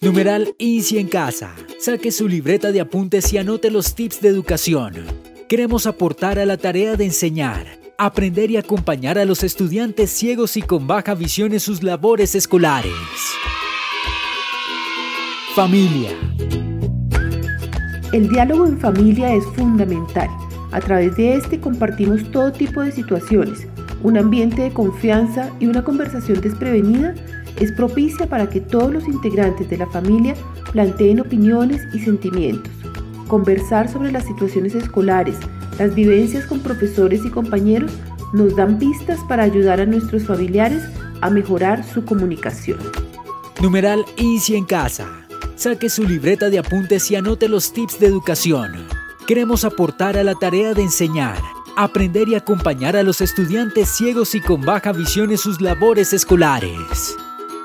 Numeral Easy en casa. Saque su libreta de apuntes y anote los tips de educación. Queremos aportar a la tarea de enseñar, aprender y acompañar a los estudiantes ciegos y con baja visión en sus labores escolares. Familia. El diálogo en familia es fundamental. A través de este compartimos todo tipo de situaciones. Un ambiente de confianza y una conversación desprevenida es propicia para que todos los integrantes de la familia planteen opiniones y sentimientos. Conversar sobre las situaciones escolares, las vivencias con profesores y compañeros nos dan pistas para ayudar a nuestros familiares a mejorar su comunicación. Numeral Easy en casa. Saque su libreta de apuntes y anote los tips de educación. Queremos aportar a la tarea de enseñar, aprender y acompañar a los estudiantes ciegos y con baja visión en sus labores escolares.